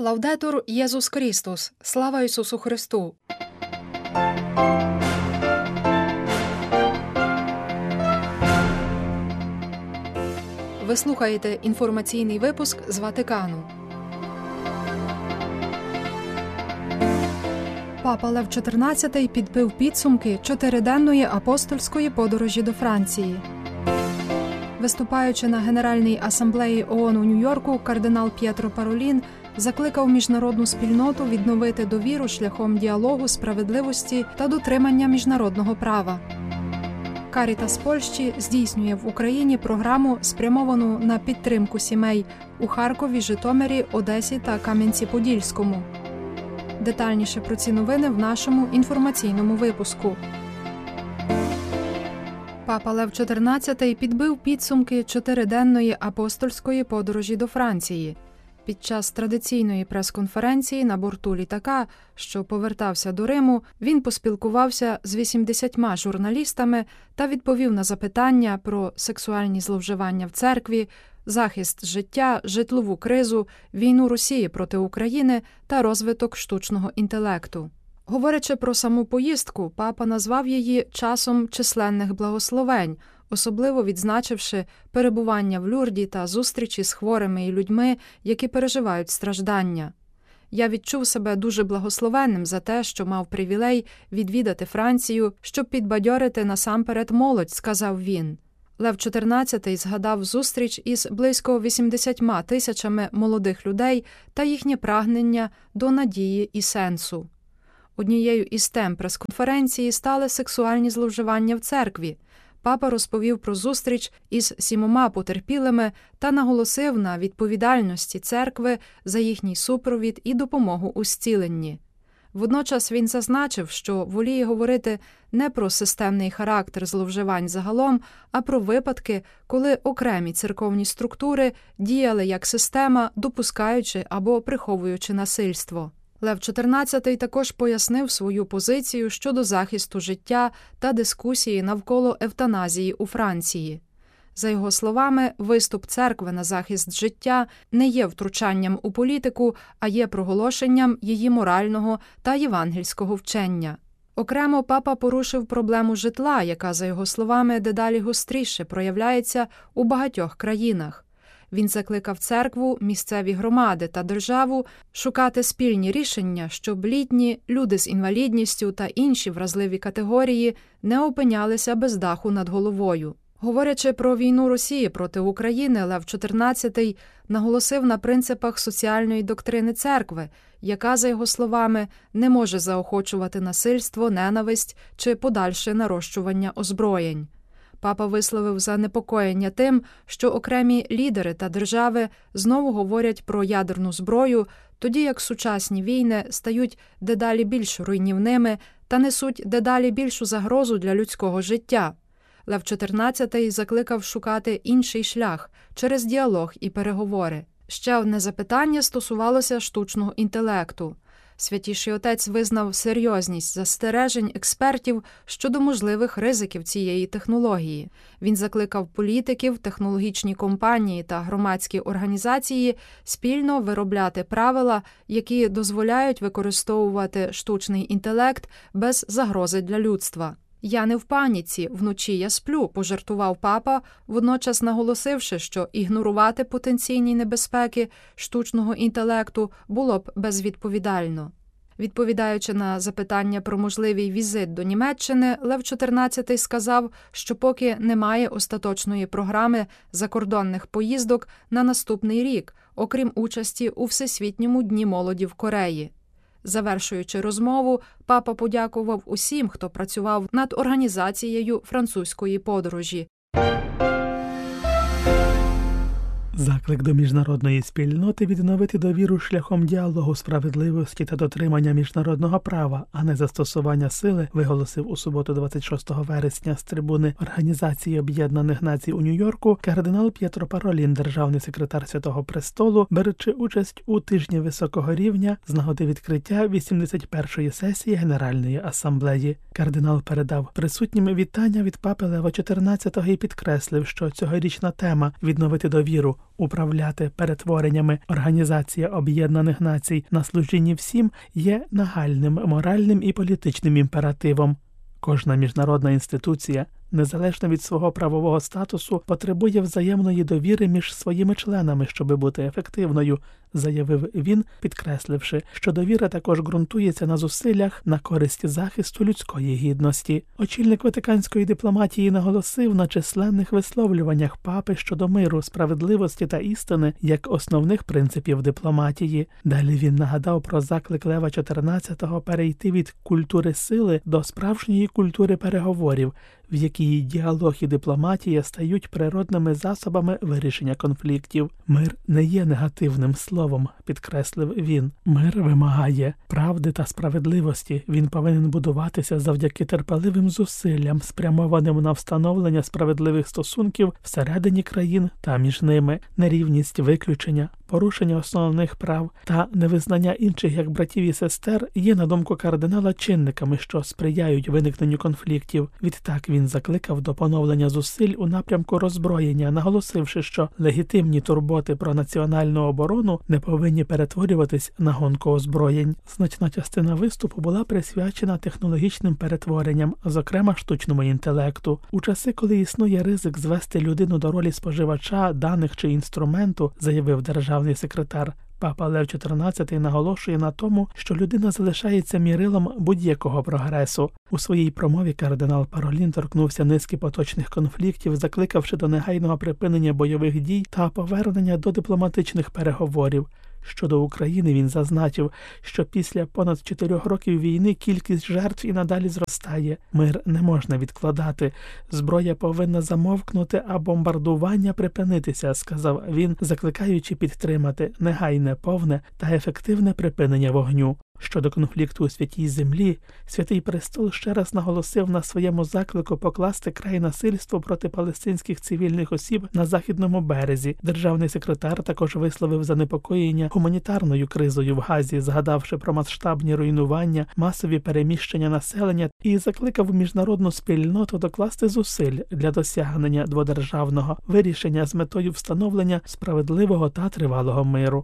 Лаудетур Єсус Христос! Слава Ісусу Христу! Ви слухаєте інформаційний випуск з Ватикану. Папа Лев XIV підбив підсумки 4-денної апостольської подорожі до Франції. Виступаючи на Генеральній асамблеї ООН у Нью-Йорку, кардинал П'єтро Паролін закликав міжнародну спільноту відновити довіру шляхом діалогу, справедливості та дотримання міжнародного права. Карітас Польщі здійснює в Україні програму, спрямовану на підтримку сімей у Харкові, Житомирі, Одесі та Кам'янці-Подільському. Детальніше про ці новини в нашому інформаційному випуску. Папа Лев XIV підбив підсумки 4-денної апостольської подорожі до Франції. Під час традиційної прес-конференції на борту літака, що повертався до Риму, він поспілкувався з 80 журналістами та відповів на запитання про сексуальні зловживання в церкві, захист життя, житлову кризу, війну Росії проти України та розвиток штучного інтелекту. Говорячи про саму поїздку, папа назвав її часом численних благословень, особливо відзначивши перебування в Люрді та зустрічі з хворими і людьми, які переживають страждання. «Я відчув себе дуже благословенним за те, що мав привілей відвідати Францію, щоб підбадьорити насамперед молодь», – сказав він. Лев XIV згадав зустріч із близько 80 тисячами молодих людей та їхнє прагнення до надії і сенсу. Однією із тем прес-конференції стали сексуальні зловживання в церкві. Папа розповів про зустріч із 7 потерпілими та наголосив на відповідальності церкви за їхній супровід і допомогу у зціленні. Водночас він зазначив, що воліє говорити не про системний характер зловживань загалом, а про випадки, коли окремі церковні структури діяли як система, допускаючи або приховуючи насильство. Лев XIV також пояснив свою позицію щодо захисту життя та дискусії навколо евтаназії у Франції. За його словами, виступ церкви на захист життя не є втручанням у політику, а є проголошенням її морального та євангельського вчення. Окремо папа порушив проблему житла, яка, за його словами, дедалі гостріше проявляється у багатьох країнах. Він закликав церкву, місцеві громади та державу шукати спільні рішення, щоб літні, люди з інвалідністю та інші вразливі категорії не опинялися без даху над головою. Говорячи про війну Росії проти України, Лев XIV наголосив на принципах соціальної доктрини церкви, яка, за його словами, не може заохочувати насильство, ненависть чи подальше нарощування озброєнь. Папа висловив занепокоєння тим, що окремі лідери та держави знову говорять про ядерну зброю, тоді як сучасні війни стають дедалі більш руйнівними та несуть дедалі більшу загрозу для людського життя. Лев XIV закликав шукати інший шлях через діалог і переговори. Ще одне запитання стосувалося штучного інтелекту. Святіший Отець визнав серйозність застережень експертів щодо можливих ризиків цієї технології. Він закликав політиків, технологічні компанії та громадські організації спільно виробляти правила, які дозволяють використовувати штучний інтелект без загрози для людства. «Я не в паніці, вночі я сплю», – пожартував папа, водночас наголосивши, що ігнорувати потенційні небезпеки штучного інтелекту було б безвідповідально. Відповідаючи на запитання про можливий візит до Німеччини, Лев XIV сказав, що поки немає остаточної програми закордонних поїздок на наступний рік, окрім участі у Всесвітньому дні молоді в Кореї. Завершуючи розмову, папа подякував усім, хто працював над організацією французької подорожі. Заклик до міжнародної спільноти відновити довіру шляхом діалогу, справедливості та дотримання міжнародного права, а не застосування сили, виголосив у суботу 26 вересня з трибуни Організації Об'єднаних Націй у Нью-Йорку кардинал П'єтро Паролін, державний секретар Святого Престолу, беручи участь у тижні високого рівня з нагоди відкриття 81-ї сесії Генеральної асамблеї. Кардинал передав присутнім вітання від папи Лева XIV і підкреслив, що цьогорічна тема «Відновити довіру» управляти перетвореннями. Організація Об'єднаних Націй на служінні всім є нагальним моральним і політичним імперативом. Кожна міжнародна інституція, незалежно від свого правового статусу, потребує взаємної довіри між своїми членами, щоб бути ефективною, заявив він, підкресливши, що довіра також ґрунтується на зусиллях на користь захисту людської гідності. Очільник ватиканської дипломатії наголосив на численних висловлюваннях папи щодо миру, справедливості та істини як основних принципів дипломатії. Далі він нагадав про заклик Лева XIV перейти від культури сили до справжньої культури переговорів, в якій діалог і дипломатія стають природними засобами вирішення конфліктів. Мир не є негативним словом, підкреслив він. Мир вимагає правди та справедливості. Він повинен будуватися завдяки терпеливим зусиллям, спрямованим на встановлення справедливих стосунків всередині країн та між ними. Нерівність, виключення, порушення основних прав та невизнання інших як братів і сестер є, на думку кардинала, чинниками, що сприяють виникненню конфліктів. Відтак він закликав до поновлення зусиль у напрямку роззброєння, наголосивши, що легітимні турботи про національну оборону не повинні перетворюватись на гонку озброєнь. Значна частина виступу була присвячена технологічним перетворенням, зокрема штучному інтелекту. У часи, коли існує ризик звести людину до ролі споживача даних чи інструменту, заявив державний секретар, Папа Лев XIV наголошує на тому, що людина залишається мірилом будь-якого прогресу. У своїй промові кардинал Паролін торкнувся низки поточних конфліктів, закликавши до негайного припинення бойових дій та повернення до дипломатичних переговорів. Щодо України він зазначив, що після понад 4 років війни кількість жертв і надалі зростає. Мир не можна відкладати. Зброя повинна замовкнути, а бомбардування припинитися, сказав він, закликаючи підтримати негайне, повне та ефективне припинення вогню. Щодо конфлікту у Святій Землі, Святий Престол ще раз наголосив на своєму заклику покласти край насильству проти палестинських цивільних осіб на Західному березі. Державний секретар також висловив занепокоєння гуманітарною кризою в Газі, згадавши про масштабні руйнування, масові переміщення населення і закликав міжнародну спільноту докласти зусиль для досягнення дводержавного вирішення з метою встановлення справедливого та тривалого миру.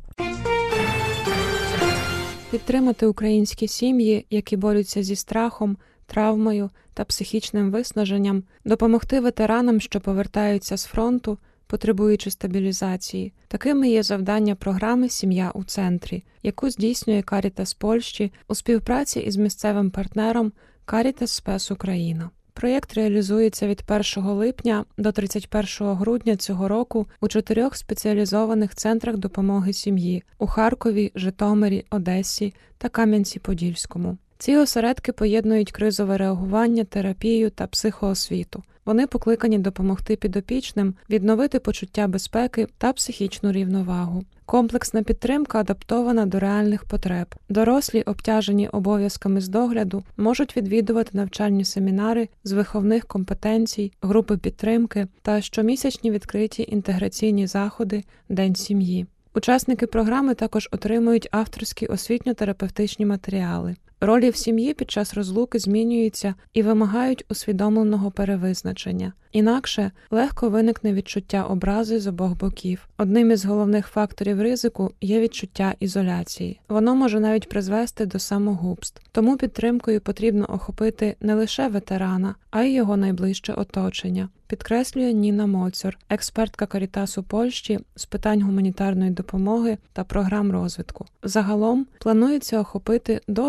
Підтримати українські сім'ї, які борються зі страхом, травмою та психічним виснаженням, допомогти ветеранам, що повертаються з фронту, потребуючи стабілізації. Такими є завдання програми «Сім'я у центрі», яку здійснює Карітас Польщі у співпраці із місцевим партнером Карітас Спес Україна. Проєкт реалізується від 1 липня до 31 грудня цього року у 4 спеціалізованих центрах допомоги сім'ї – у Харкові, Житомирі, Одесі та Кам'янці-Подільському. Ці осередки поєднують кризове реагування, терапію та психоосвіту. Вони покликані допомогти підопічним відновити почуття безпеки та психічну рівновагу. Комплексна підтримка адаптована до реальних потреб. Дорослі, обтяжені обов'язками з догляду, можуть відвідувати навчальні семінари з виховних компетенцій, групи підтримки та щомісячні відкриті інтеграційні заходи «День сім'ї». Учасники програми також отримують авторські освітньо-терапевтичні матеріали. Ролі в сім'ї під час розлуки змінюються і вимагають усвідомленого перевизначення. Інакше легко виникне відчуття образи з обох боків. Одним із головних факторів ризику є відчуття ізоляції. Воно може навіть призвести до самогубств. Тому підтримкою потрібно охопити не лише ветерана, а й його найближче оточення, підкреслює Ніна Моцьор, експертка Карітасу Польщі з питань гуманітарної допомоги та програм розвитку. Загалом планується охопити до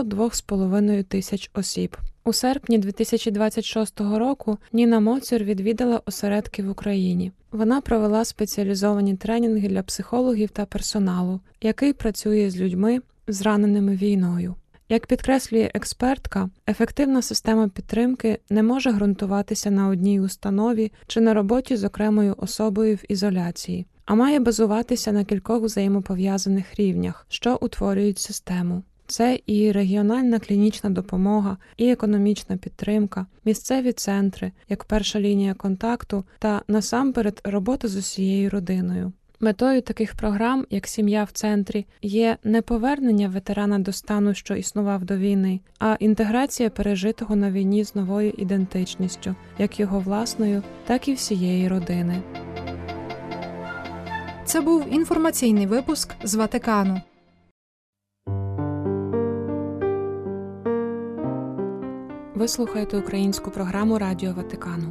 2,5 тисяч осіб. У серпні 2026 року Ніна Моцьор відвідала осередки в Україні. Вона провела спеціалізовані тренінги для психологів та персоналу, який працює з людьми, зраненими війною. Як підкреслює експертка, ефективна система підтримки не може ґрунтуватися на одній установі чи на роботі з окремою особою в ізоляції, а має базуватися на кількох взаємопов'язаних рівнях, що утворюють систему. Це і регіональна клінічна допомога, і економічна підтримка, місцеві центри, як перша лінія контакту та, насамперед, робота з усією родиною. Метою таких програм, як «Сім'я в центрі», є не повернення ветерана до стану, що існував до війни, а інтеграція пережитого на війні з новою ідентичністю, як його власною, так і всієї родини. Це був інформаційний випуск з Ватикану. Ви слухаєте українську програму Радіо Ватикану.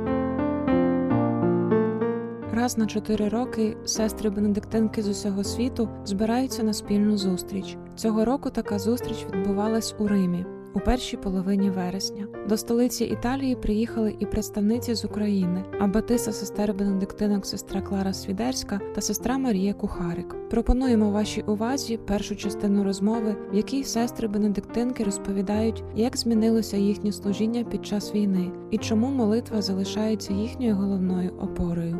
Раз на 4 роки сестри-бенедиктинки з усього світу збираються на спільну зустріч. Цього року така зустріч відбувалась у Римі у першій половині вересня. До столиці Італії приїхали і представниці з України, аббатиса сестер-бенедиктинок сестра Клара Свідерська та сестра Марія Кухарик. Пропонуємо вашій увазі першу частину розмови, в якій сестри-бенедиктинки розповідають, як змінилося їхнє служіння під час війни і чому молитва залишається їхньою головною опорою.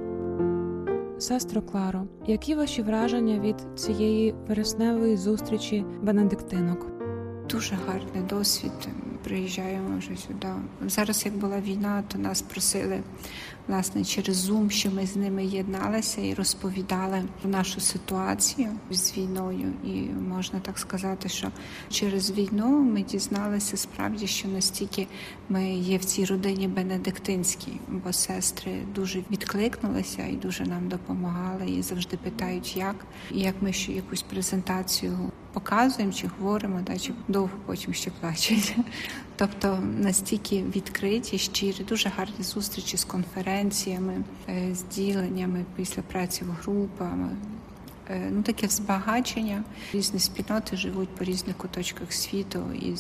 Сестро Кларо, які ваші враження від цієї вересневої зустрічі бенедиктинок? Дуже гарний досвід. Приїжджаємо вже сюди. Зараз, як була війна, то нас просили, власне, через Zoom, що ми з ними єдналися і розповідали про нашу ситуацію з війною. І можна так сказати, що через війну ми дізналися справді, що настільки ми є в цій родині бенедиктинській, бо сестри дуже відкликнулися і дуже нам допомагали, і завжди питають, як. І як ми ще якусь презентацію показуємо, чи говоримо, чи довго потім ще плачуть. Тобто настільки відкриті, щирі, дуже гарні зустрічі з конференціями, з діленнями після праці в групах. Таке збагачення. Різні спільноти живуть по різних куточках світу.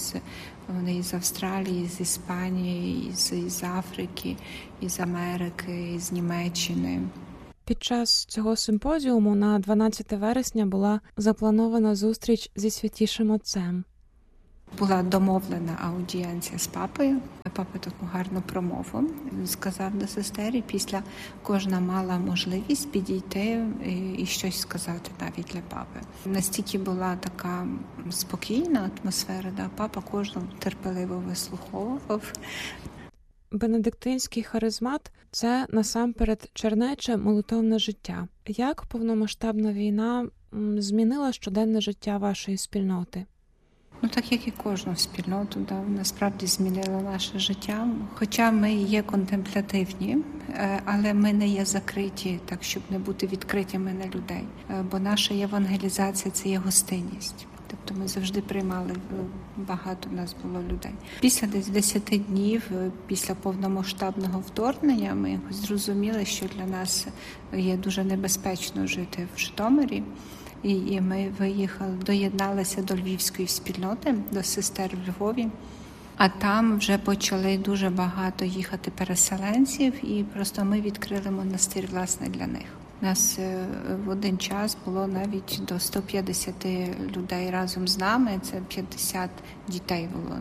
Вони із Австралії, з Іспанії, із Африки, із Америки, із Німеччини. Під час цього симпозіуму на 12 вересня була запланована зустріч зі Святішим Отцем. Була домовлена аудієнція з папою. Папа таку гарну промову сказав до сестер, і після кожна мала можливість підійти і щось сказати навіть для папи. Настільки була така спокійна атмосфера, папа кожну терпеливо вислуховував. Бенедиктинський харизмат – це насамперед чернече молитовне життя. Як повномасштабна війна змінила щоденне життя вашої спільноти? Так як і кожну спільноту, насправді змінило наше життя. Хоча ми є контемплятивні, але ми не є закриті, так щоб не бути відкритими на людей. Бо наша євангелізація – це є гостинність. Тобто ми завжди приймали, багато в нас було людей. Після десь 10 днів, після повномасштабного вторгнення, ми якось зрозуміли, що для нас є дуже небезпечно жити в Житомирі. І ми виїхали, доєдналися до львівської спільноти, до сестер в Львові. А там вже почали дуже багато їхати переселенців, і просто ми відкрили монастир, власне, для них. У нас в один час було навіть до 150 людей разом з нами, це 50 дітей було.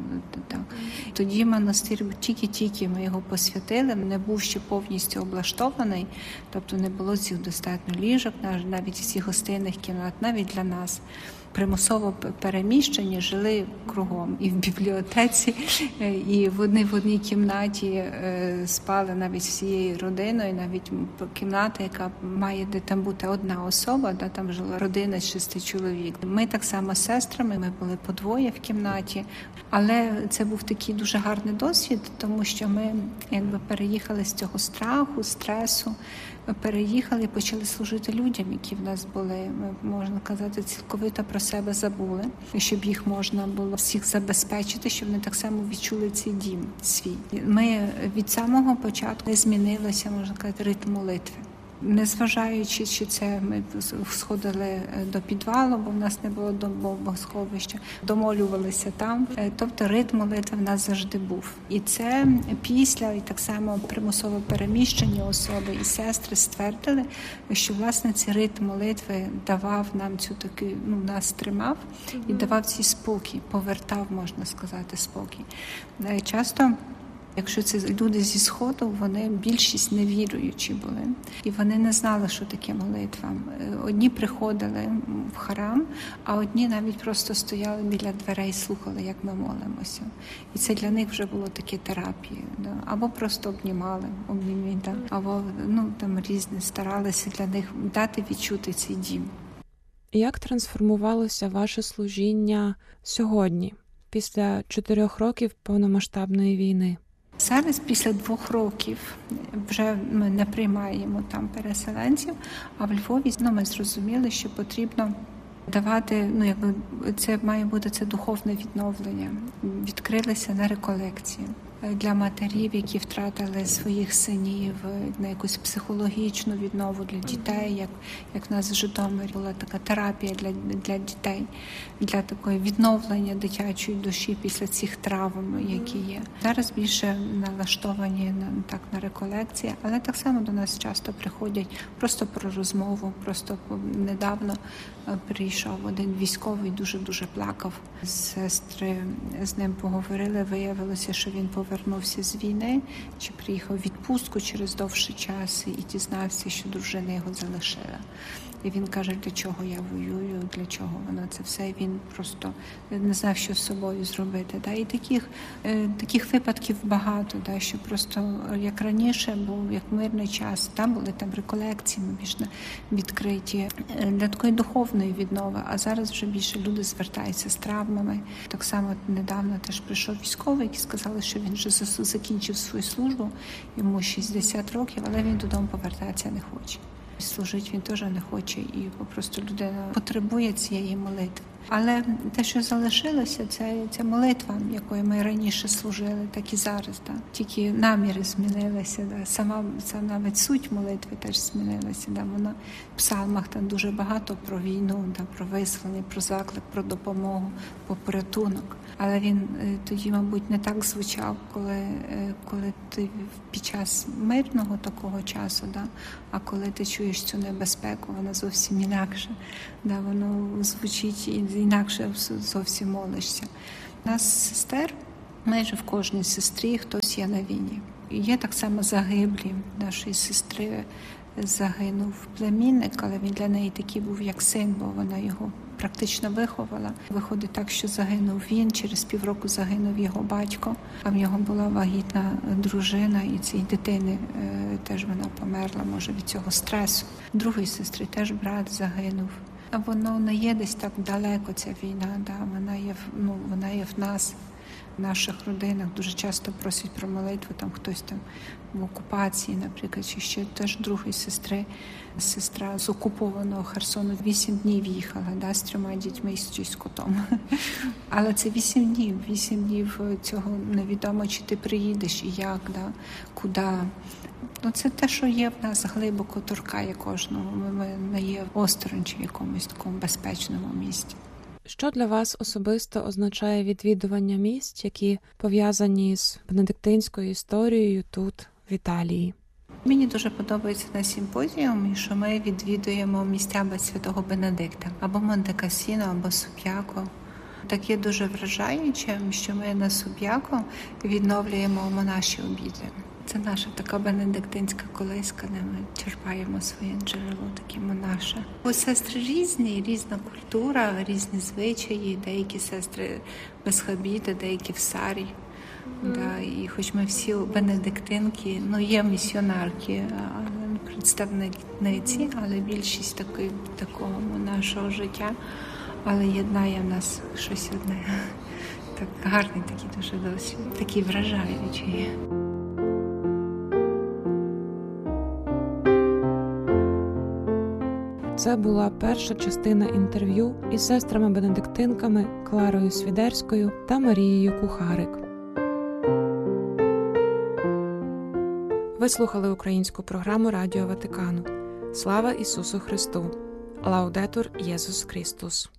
Тоді монастир, тільки ми його посвятили, не був ще повністю облаштований, тобто не було цих достатньо ліжок, навіть всіх гостинних кімнат, навіть для нас. Примусово переміщені, жили кругом і в бібліотеці, і вони в одній кімнаті спали навіть всією родиною, навіть кімната, яка має де там бути одна особа, там жила родина з 6 чоловік. Ми так само з сестрами, ми були по двоє в кімнаті, але це був такий дуже гарний досвід, тому що ми переїхали з цього страху, стресу, переїхали і почали служити людям, які в нас були, можна казати, цілковито про себе забули, щоб їх можна було всіх забезпечити, щоб вони так само відчули цей дім свій. Ми від самого початку не змінилося, можна казати, ритм молитви. Незважаючи, чи це ми сходили до підвалу, бо в нас не було бомбосховища, домолювалися там. Тобто ритм молитви в нас завжди був. І це після, і так само примусове переміщення особи і сестри ствердили, що, власне, цей ритм молитви давав нам цю таку, нас тримав і давав цей спокій, повертав, можна сказати, спокій. Часто, якщо це люди зі Сходу, вони більшість невіруючі були. І вони не знали, що таке молитва. Одні приходили в храм, а одні навіть просто стояли біля дверей і слухали, як ми молимося. І це для них вже було таке терапія. Або просто обнімали, або там різне, старалися для них дати відчути цей дім. Як трансформувалося ваше служіння сьогодні, після 4 років повномасштабної війни? Зараз, після 2 років, вже ми не приймаємо там переселенців, а в Львові ми зрозуміли, що потрібно давати, це має бути це духовне відновлення. Відкрилися на реколекції для матерів, які втратили своїх синів, на якусь психологічну віднову для дітей, як в нас в Житомирі була така терапія для дітей, для такої відновлення дитячої душі після цих травм, які є. Зараз більше налаштовані на реколекції, але так само до нас часто приходять просто про розмову. Просто недавно прийшов один військовий, дуже плакав. Сестри з ним поговорили, виявилося, що він повернувся з війни, чи приїхав в відпустку через довший час і дізнався, що дружина його залишила. І він каже, для чого я воюю, для чого воно це все. І він просто не знав, що з собою зробити. І таких випадків багато, що просто як раніше був, як мирний час, там були реколекції, ми більш відкриті для такої духовної віднови, а зараз вже більше люди звертаються з травмами. Так само недавно теж прийшов військовий, який сказали, що він вже закінчив свою службу, йому 60 років, але він додому повертатися не хоче. Служити він теж не хоче, і просто людина потребує цієї молитви. Але те, що залишилося, це молитва, якою ми раніше служили, так і зараз. Тільки наміри змінилися. Сама навіть суть молитви теж змінилася. Вона в псалмах там дуже багато про війну, про визволення, про заклик, про допомогу, про порятунок. Але він тоді, мабуть, не так звучав, коли ти під час мирного такого часу, а коли ти чуєш цю небезпеку, вона зовсім інакше. Воно звучить інакше, зовсім молишся. У нас сестер, майже в кожній сестрі хтось є на війні. Є так само загиблі. Нашої сестри загинув племінник, але він для неї такий був як син, бо вона його практично виховала. Виходить так, що загинув він, через півроку загинув його батько, а в нього була вагітна дружина, і цій дитини теж вона померла, може, від цього стресу. Другої сестри теж брат загинув. А воно не є десь так далеко, ця війна, вона є в нас, в наших родинах. Дуже часто просять про молитву, хтось в окупації, наприклад, чи ще теж другої сестри. Сестра з окупованого Херсону 8 днів їхала, з 3 дітьми і з котом. Але це 8 днів. 8 днів цього невідомо, чи ти приїдеш і як, куди. Це те, що є в нас, глибоко торкає кожного. Ми не є осторонь чи в якомусь такому безпечному місці. Що для вас особисто означає відвідування місць, які пов'язані з бенедиктинською історією тут, в Італії? Мені дуже подобається на симпозіумі, що ми відвідуємо місця Святого Бенедикта, або Монте-Кассіно, або Суб'яко. Так є дуже вражаючим, що ми на Суб'яко відновлюємо монаші обіди. Це наша така бенедиктинська колиска, де ми черпаємо своє джерело, такі монаші. Бо сестри різні, різна культура, різні звичаї. Деякі сестри без хабіта, деякі в сарі. І хоч ми всі бенедиктинки, є місіонарки, представниці, але більшість такого нашого життя, але єднає в нас щось одне. Так гарний такий дуже досвід, такий вражаючий. Це була перша частина інтерв'ю із сестрами-бенедиктинками Кларою Свідерською та Марією Кухарик. Ви слухали українську програму Радіо Ватикану. Слава Ісусу Христу! Лаудетур Єсус Христос!